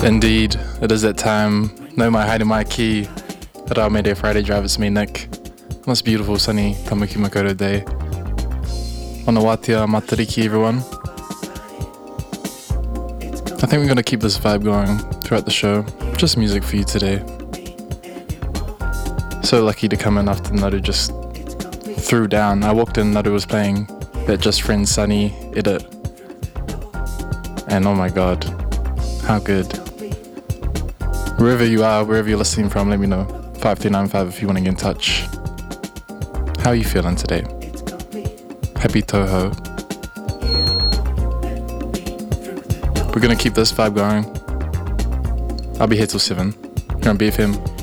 Indeed, it is that time. No mai haere mai ki. Rā me Friday drive, it's me, Nick. On this beautiful sunny Tamaki Makaurau day. Ona wātia matariki, everyone. I think we're going to keep this vibe going throughout the show. Just music for you today. So lucky to come in after Naru just threw down. I walked in, Naru was playing that Just Friends Sunny edit. And oh my god, how good. Wherever you are, wherever you're listening from, let me know. 5395 if you want to get in touch. How are you feeling today? Happy Toho. We're going to keep this vibe going. I'll be here till 7 here on BFM